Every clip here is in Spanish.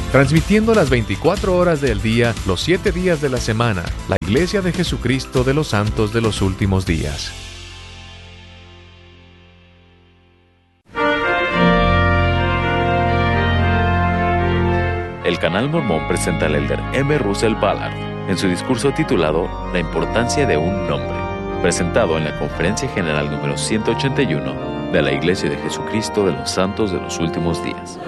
transmitiendo las 24 horas del día, los 7 días de la semana, la Iglesia de Jesucristo de los Santos de los Últimos Días. El Canal Mormón presenta al elder M. Russell Ballard en su discurso titulado La importancia de un nombre, presentado en la Conferencia General número 181 de la Iglesia de Jesucristo de los Santos de los Últimos Días.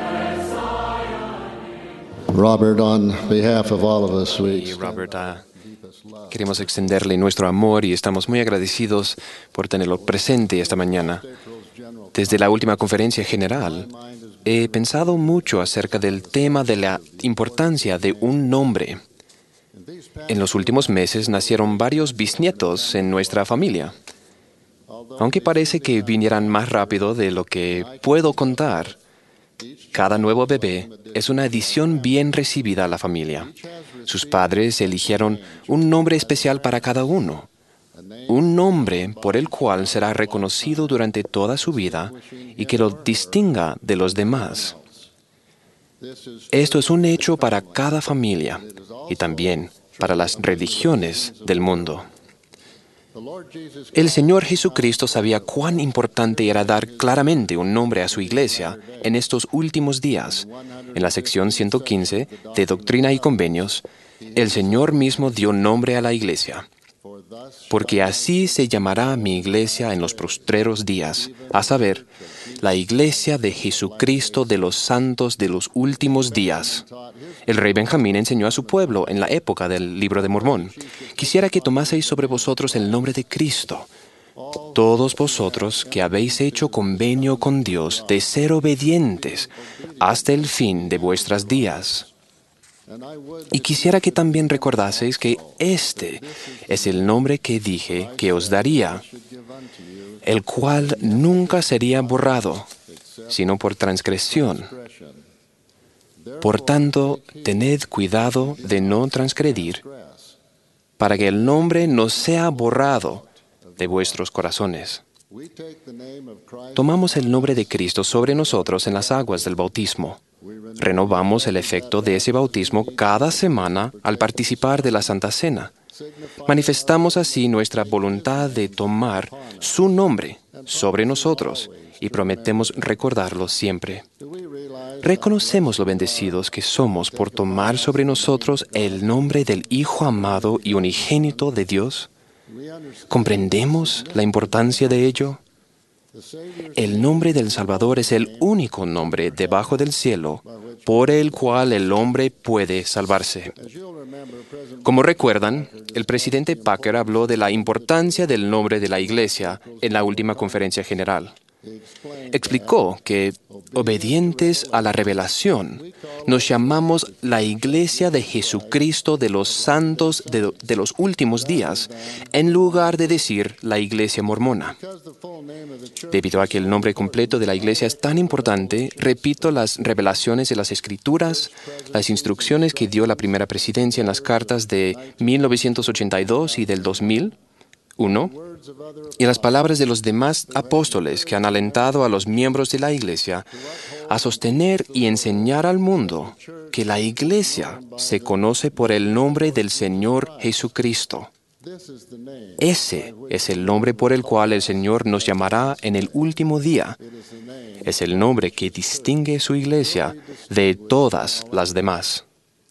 Robert, on behalf of all of us, queremos extenderle nuestro amor y estamos muy agradecidos por tenerlo presente esta mañana. Desde la última conferencia general, he pensado mucho acerca del tema de la importancia de un nombre. En los últimos meses nacieron varios bisnietos en nuestra familia. Aunque parece que vinieran más rápido de lo que puedo contar, cada nuevo bebé es una adición bien recibida a la familia. Sus padres eligieron un nombre especial para cada uno, un nombre por el cual será reconocido durante toda su vida y que lo distinga de los demás. Esto es un hecho para cada familia y también para las religiones del mundo. El Señor Jesucristo sabía cuán importante era dar claramente un nombre a su iglesia en estos últimos días. En la sección 115 de Doctrina y Convenios, el Señor mismo dio nombre a la iglesia. Porque así se llamará mi iglesia en los postreros días, a saber, la iglesia de Jesucristo de los santos de los últimos días. El rey Benjamín enseñó a su pueblo en la época del Libro de Mormón: quisiera que tomaseis sobre vosotros el nombre de Cristo, todos vosotros que habéis hecho convenio con Dios de ser obedientes hasta el fin de vuestros días. Y quisiera que también recordaseis que este es el nombre que dije que os daría, el cual nunca sería borrado, sino por transgresión. Por tanto, tened cuidado de no transgredir, para que el nombre no sea borrado de vuestros corazones. Tomamos el nombre de Cristo sobre nosotros en las aguas del bautismo. Renovamos el efecto de ese bautismo cada semana al participar de la Santa Cena. Manifestamos así nuestra voluntad de tomar su nombre sobre nosotros y prometemos recordarlo siempre. ¿Reconocemos lo bendecidos que somos por tomar sobre nosotros el nombre del Hijo amado y unigénito de Dios? ¿Comprendemos la importancia de ello? El nombre del Salvador es el único nombre debajo del cielo por el cual el hombre puede salvarse. Como recuerdan, el presidente Packer habló de la importancia del nombre de la Iglesia en la última conferencia general. Explicó que, obedientes a la revelación, nos llamamos la Iglesia de Jesucristo de los Santos de los Últimos Días, en lugar de decir la Iglesia Mormona. Debido a que el nombre completo de la Iglesia es tan importante, repito las revelaciones de las Escrituras, las instrucciones que dio la primera presidencia en las cartas de 1982 y del 2001, y las palabras de los demás apóstoles que han alentado a los miembros de la Iglesia a sostener y enseñar al mundo que la Iglesia se conoce por el nombre del Señor Jesucristo. Ese es el nombre por el cual el Señor nos llamará en el último día. Es el nombre que distingue su Iglesia de todas las demás.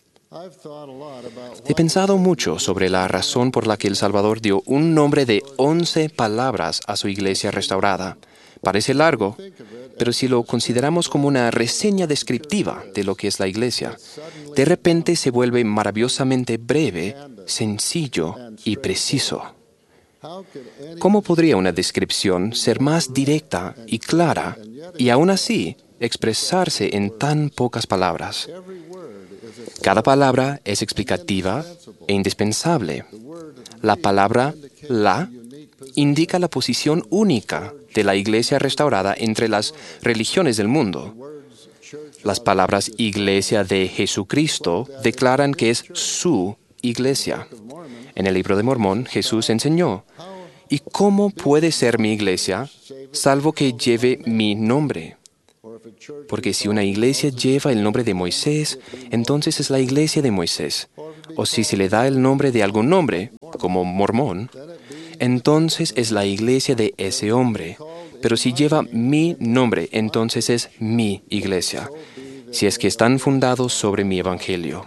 He pensado mucho sobre la razón por la que El Salvador dio un nombre de 11 palabras a su iglesia restaurada. Parece largo, pero si lo consideramos como una reseña descriptiva de lo que es la iglesia, de repente se vuelve maravillosamente breve, sencillo y preciso. ¿Cómo podría una descripción ser más directa y clara y aún así expresarse en tan pocas palabras? Cada palabra es explicativa e indispensable. La palabra «la» indica la posición única de la Iglesia restaurada entre las religiones del mundo. Las palabras Iglesia de Jesucristo declaran que es su Iglesia. En el Libro de Mormón, Jesús enseñó: ¿y cómo puede ser mi iglesia, salvo que lleve mi nombre? Porque si una iglesia lleva el nombre de Moisés, entonces es la iglesia de Moisés. O si se le da el nombre de algún nombre, como Mormón, entonces es la iglesia de ese hombre. Pero si lleva mi nombre, entonces es mi iglesia, si es que están fundados sobre mi evangelio.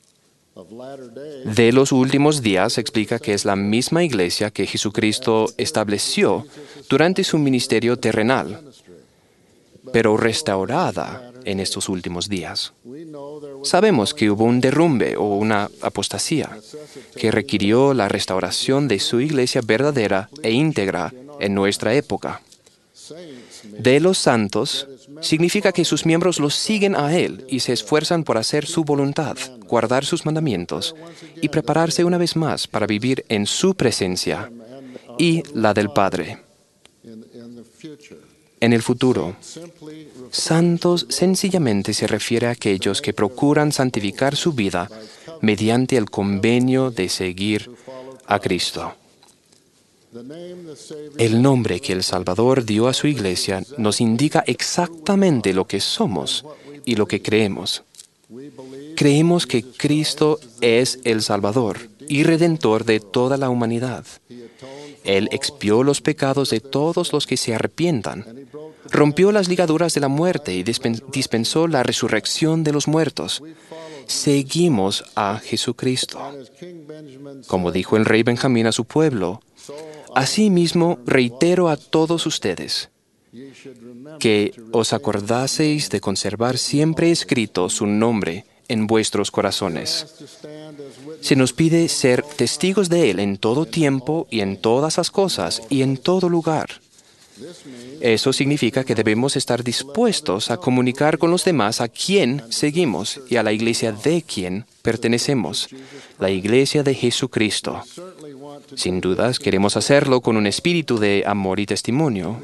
De los últimos días explica que es la misma iglesia que Jesucristo estableció durante su ministerio terrenal, pero restaurada en estos últimos días. Sabemos que hubo un derrumbe o una apostasía que requirió la restauración de su iglesia verdadera e íntegra en nuestra época. De los santos significa que sus miembros los siguen a Él y se esfuerzan por hacer su voluntad, guardar sus mandamientos y prepararse una vez más para vivir en su presencia y la del Padre. En el futuro, santos sencillamente se refiere a aquellos que procuran santificar su vida mediante el convenio de seguir a Cristo. El nombre que el Salvador dio a su iglesia nos indica exactamente lo que somos y lo que creemos. Creemos que Cristo es el Salvador y Redentor de toda la humanidad. Él expió los pecados de todos los que se arrepientan, rompió las ligaduras de la muerte y dispensó la resurrección de los muertos. Seguimos a Jesucristo. Como dijo el rey Benjamín a su pueblo, asimismo reitero a todos ustedes que os acordaseis de conservar siempre escrito su nombre en vuestros corazones. Se nos pide ser testigos de Él en todo tiempo y en todas las cosas y en todo lugar. Eso significa que debemos estar dispuestos a comunicar con los demás a quién seguimos y a la iglesia de quien pertenecemos, la iglesia de Jesucristo. Sin dudas, queremos hacerlo con un espíritu de amor y testimonio.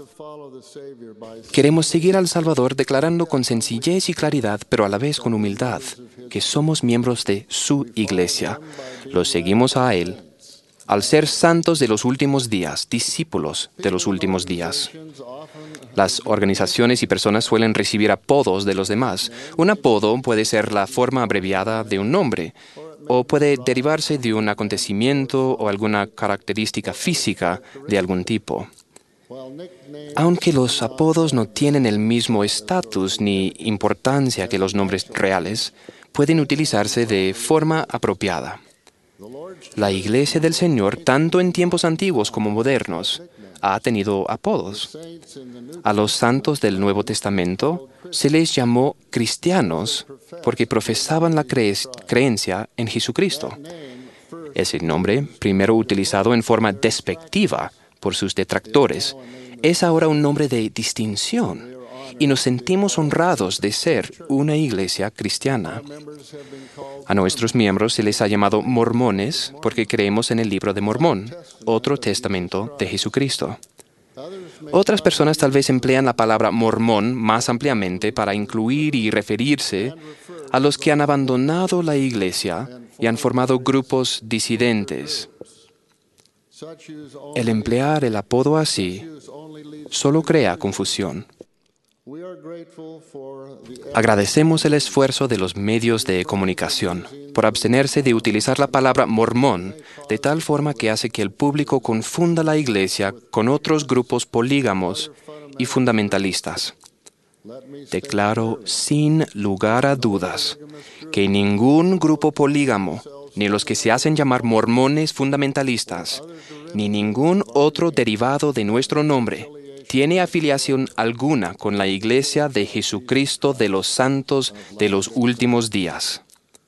Queremos seguir al Salvador declarando con sencillez y claridad, pero a la vez con humildad, que somos miembros de su iglesia. Lo seguimos a Él, al ser santos de los últimos días, discípulos de los últimos días. Las organizaciones y personas suelen recibir apodos de los demás. Un apodo puede ser la forma abreviada de un nombre, o puede derivarse de un acontecimiento o alguna característica física de algún tipo. Aunque los apodos no tienen el mismo estatus ni importancia que los nombres reales, pueden utilizarse de forma apropiada. La Iglesia del Señor, tanto en tiempos antiguos como modernos, ha tenido apodos. A los santos del Nuevo Testamento se les llamó cristianos porque profesaban la creencia en Jesucristo. Ese nombre, primero utilizado en forma despectiva por sus detractores, es ahora un nombre de distinción y nos sentimos honrados de ser una iglesia cristiana. A nuestros miembros se les ha llamado mormones porque creemos en el libro de Mormón, otro testamento de Jesucristo. Otras personas tal vez emplean la palabra mormón más ampliamente para incluir y referirse a los que han abandonado la iglesia y han formado grupos disidentes. El emplear el apodo así solo crea confusión. Agradecemos el esfuerzo de los medios de comunicación por abstenerse de utilizar la palabra mormón de tal forma que hace que el público confunda la iglesia con otros grupos polígamos y fundamentalistas. Declaro sin lugar a dudas que ningún grupo polígamo, ni los que se hacen llamar mormones fundamentalistas, ni ningún otro derivado de nuestro nombre, tiene afiliación alguna con la Iglesia de Jesucristo de los Santos de los Últimos Días.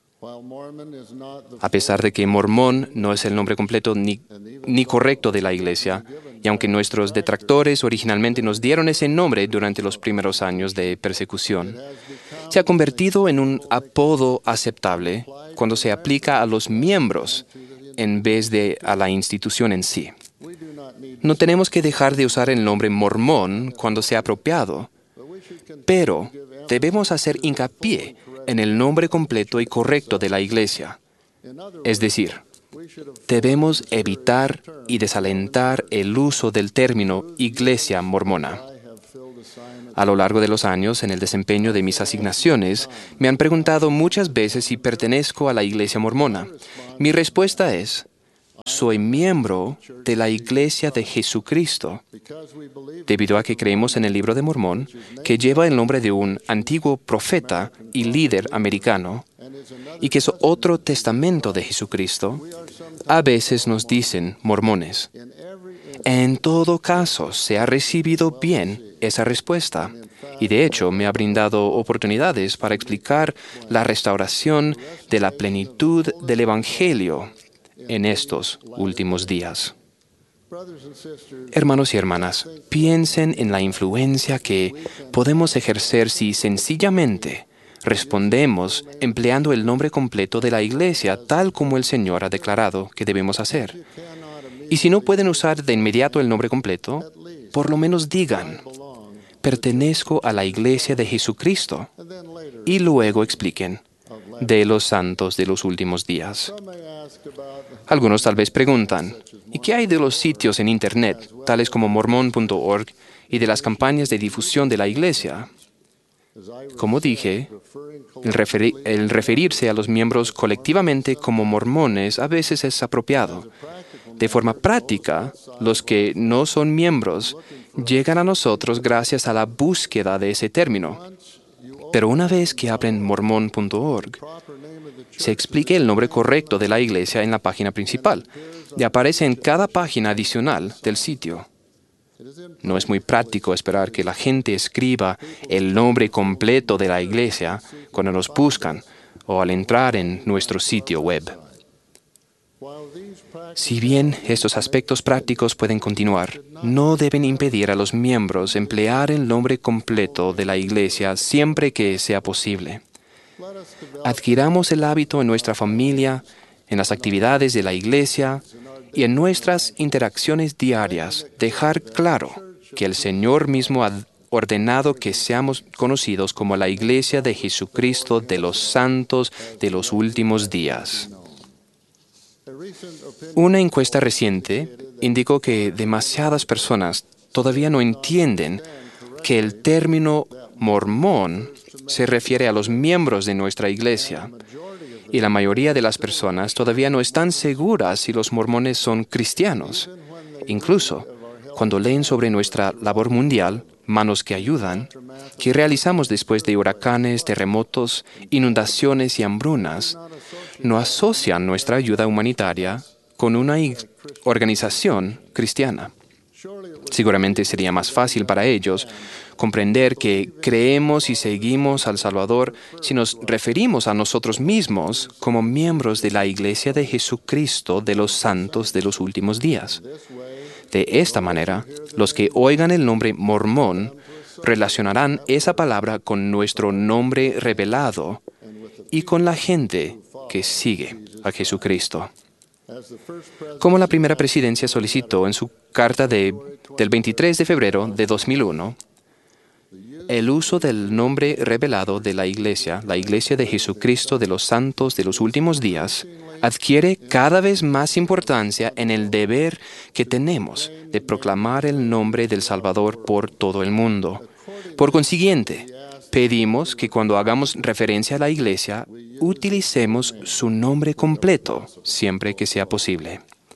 A pesar de que Mormón no es el nombre completo ni correcto de la Iglesia, y aunque nuestros detractores originalmente nos dieron ese nombre durante los primeros años de persecución, se ha convertido en un apodo aceptable cuando se aplica a los miembros en vez de a la institución en sí. No tenemos que dejar de usar el nombre mormón cuando sea apropiado, pero debemos hacer hincapié en el nombre completo y correcto de la Iglesia. Es decir, debemos evitar y desalentar el uso del término Iglesia mormona. A lo largo de los años, en el desempeño de mis asignaciones, me han preguntado muchas veces si pertenezco a la Iglesia mormona. Mi respuesta es: soy miembro de la Iglesia de Jesucristo, debido a que creemos en el Libro de Mormón, que lleva el nombre de un antiguo profeta y líder americano, y que es otro testamento de Jesucristo. A veces nos dicen mormones. En todo caso, se ha recibido bien esa respuesta, y de hecho me ha brindado oportunidades para explicar la restauración de la plenitud del Evangelio en estos últimos días. Hermanos y hermanas, piensen en la influencia que podemos ejercer si sencillamente respondemos empleando el nombre completo de la Iglesia tal como el Señor ha declarado que debemos hacer. Y si no pueden usar de inmediato el nombre completo, por lo menos digan: pertenezco a la Iglesia de Jesucristo, y luego expliquen: de los santos de los últimos días. Algunos tal vez preguntan: ¿y qué hay de los sitios en Internet, tales como mormon.org, y de las campañas de difusión de la Iglesia? Como dije, el referirse a los miembros colectivamente como mormones a veces es apropiado. De forma práctica, los que no son miembros llegan a nosotros gracias a la búsqueda de ese término. Pero una vez que abren mormon.org, se explica el nombre correcto de la iglesia en la página principal y aparece en cada página adicional del sitio. No es muy práctico esperar que la gente escriba el nombre completo de la iglesia cuando nos buscan o al entrar en nuestro sitio web. Si bien estos aspectos prácticos pueden continuar, no deben impedir a los miembros emplear el nombre completo de la Iglesia siempre que sea posible. Adquiramos el hábito en nuestra familia, en las actividades de la Iglesia y en nuestras interacciones diarias, dejar claro que el Señor mismo ha ordenado que seamos conocidos como la Iglesia de Jesucristo de los santos de los últimos días. Una encuesta reciente indicó que demasiadas personas todavía no entienden que el término mormón se refiere a los miembros de nuestra iglesia, y la mayoría de las personas todavía no están seguras si los mormones son cristianos. Incluso, cuando leen sobre nuestra labor mundial, Manos que Ayudan, que realizamos después de huracanes, terremotos, inundaciones y hambrunas, no asocian nuestra ayuda humanitaria con una organización cristiana. Seguramente sería más fácil para ellos comprender que creemos y seguimos al Salvador si nos referimos a nosotros mismos como miembros de la Iglesia de Jesucristo de los santos de los últimos días. De esta manera, los que oigan el nombre mormón relacionarán esa palabra con nuestro nombre revelado y con la gente que sigue a Jesucristo. Como la primera presidencia solicitó en su carta del 23 de febrero de 2001, el uso del nombre revelado de la Iglesia de Jesucristo de los santos de los últimos días, adquiere cada vez más importancia en el deber que tenemos de proclamar el nombre del Salvador por todo el mundo. Por consiguiente, pedimos que cuando hagamos referencia a la Iglesia, utilicemos su nombre completo siempre que sea posible.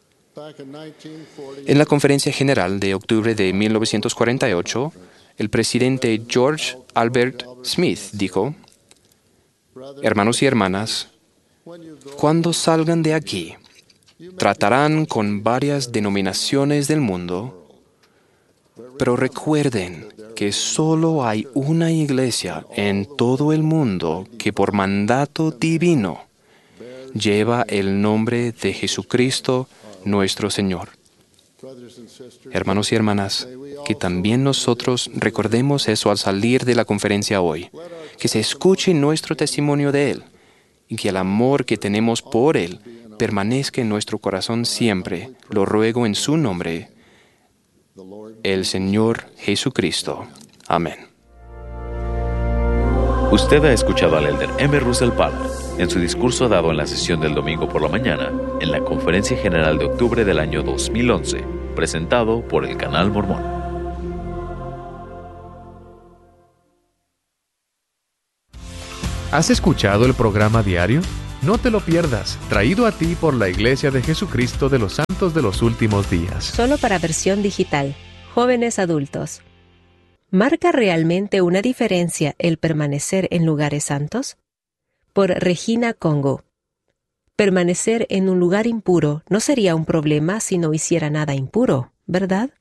En la Conferencia General de octubre de 1948, el presidente George Albert Smith dijo: «Hermanos y hermanas, cuando salgan de aquí, tratarán con varias denominaciones del mundo, pero recuerden que solo hay una iglesia en todo el mundo que por mandato divino lleva el nombre de Jesucristo nuestro Señor». Hermanos y hermanas, que también nosotros recordemos eso al salir de la conferencia hoy, que se escuche nuestro testimonio de Él y que el amor que tenemos por Él permanezca en nuestro corazón siempre. Lo ruego en su nombre, el Señor Jesucristo. Amén. Usted ha escuchado al elder M. Russell Ballard en su discurso dado en la sesión del domingo por la mañana en la Conferencia General de octubre del año 2011, presentado por el Canal Mormón. ¿Has escuchado el programa diario? No te lo pierdas, traído a ti por la Iglesia de Jesucristo de los Santos de los Últimos Días. Solo para versión digital. Jóvenes adultos. ¿Marca realmente una diferencia el permanecer en lugares santos? Por Regina Congo. Permanecer en un lugar impuro no sería un problema si no hiciera nada impuro, ¿verdad?